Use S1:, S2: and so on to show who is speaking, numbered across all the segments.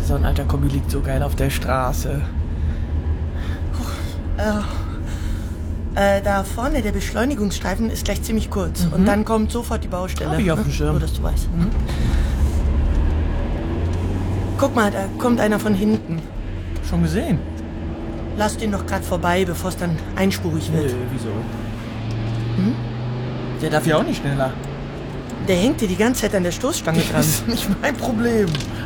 S1: so ein alter Kombi liegt so geil auf der Straße.
S2: Da vorne, der Beschleunigungsstreifen ist gleich ziemlich kurz. Und dann kommt sofort die Baustelle.
S1: Hab ich auf dem Schirm.
S2: Nur, dass du weißt. Guck mal, da kommt einer von hinten.
S1: Schon gesehen?
S2: Lass den doch gerade vorbei, bevor es dann einspurig wird.
S1: Wieso? Der darf ja auch nicht schneller.
S2: Der hängt dir die ganze Zeit an der Stoßstange dran.
S1: Das ist nicht mein Problem.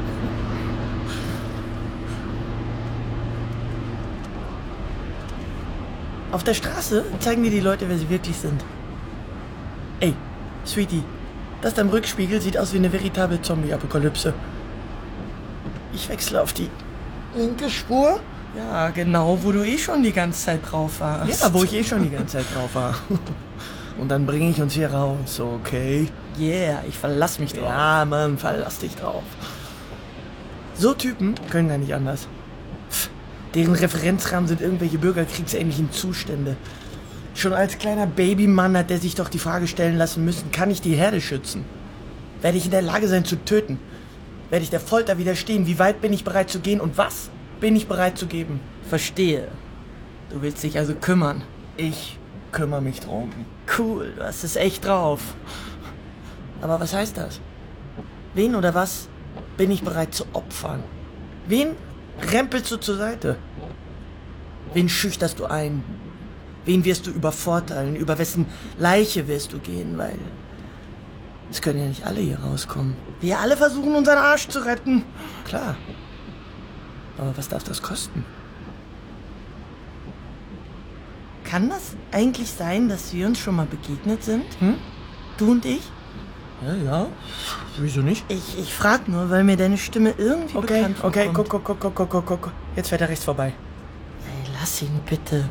S2: Auf der Straße zeigen dir die Leute, wer sie wirklich sind. Ey, Sweetie, das da im Rückspiegel sieht aus wie eine veritable Zombie-Apokalypse. Ich wechsle auf die linke Spur.
S1: Ja, genau, wo du schon die ganze Zeit drauf warst.
S2: Ja, wo ich schon die ganze Zeit drauf war.
S1: Und dann bringe ich uns hier raus, okay?
S2: Yeah, ich verlass mich drauf.
S1: Ja, Mann, verlass dich drauf.
S2: So Typen
S1: Können gar nicht anders.
S2: deren Referenzrahmen sind irgendwelche bürgerkriegsähnlichen Zustände. Schon als kleiner Babymann hat der sich doch die Frage stellen lassen müssen, kann ich die Herde schützen? Werde ich in der Lage sein zu töten? Werde ich der Folter widerstehen? Wie weit bin ich bereit zu gehen und was bin ich bereit zu geben?
S1: Verstehe.
S2: Du willst dich also kümmern.
S1: Ich kümmere mich drum.
S2: Cool, du hast es echt drauf. Aber was heißt das? Wen oder was bin ich bereit zu opfern? Wen rempelst du zur Seite? Wen schüchterst du ein? Wen wirst du übervorteilen? Über wessen Leiche wirst du gehen? Weil es können ja nicht alle hier rauskommen. Wir alle versuchen, unseren Arsch zu retten. Klar. Aber was darf das kosten? Kann das eigentlich sein, dass wir uns schon mal begegnet sind? Du und ich?
S1: Ja. Wieso nicht?
S2: Ich frag nur, weil mir deine Stimme irgendwie bekannt vorkommt.
S1: Guck. Jetzt fährt er rechts vorbei.
S2: Ey, lass ihn bitte.